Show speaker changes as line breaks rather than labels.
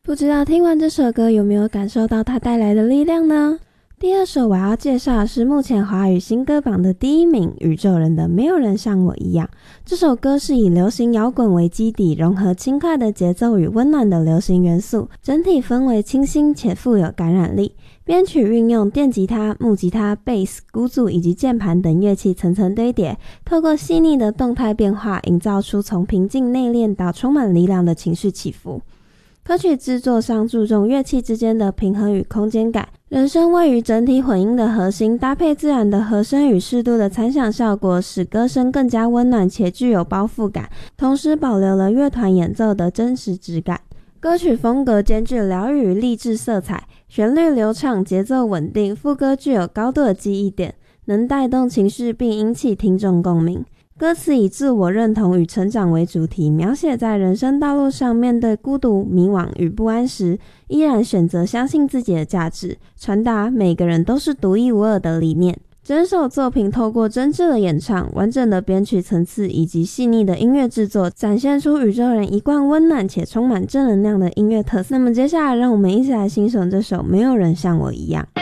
不知道听完这首歌有没有感受到它带来的力量呢？第二首我要介绍的是目前华语新歌榜的第1名，宇宙人的《没有人像我一样》。这首歌是以流行摇滚为基底，融合轻快的节奏与温暖的流行元素，整体氛围清新且富有感染力。编曲运用电吉他、木吉他、贝斯、鼓组以及键盘等乐器层层堆叠，透过细腻的动态变化，营造出从平静内敛到充满力量的情绪起伏。歌曲制作上注重乐器之间的平衡与空间感，人声位于整体混音的核心，搭配自然的和声与适度的残响效果，使歌声更加温暖且具有包覆感，同时保留了乐团演奏的真实质感。歌曲风格兼具疗愈与励志色彩，旋律流畅，节奏稳定，副歌具有高度的记忆点，能带动情绪并引起听众共鸣。歌词以自我认同与成长为主题，描写在人生道路上面对孤独、迷惘与不安时，依然选择相信自己的价值，传达每个人都是独一无二的理念。整首作品透过真挚的演唱、完整的编曲层次以及细腻的音乐制作，展现出宇宙人一贯温暖且充满正能量的音乐特色。那么接下来让我们一起来欣赏这首《没有人像我一样》。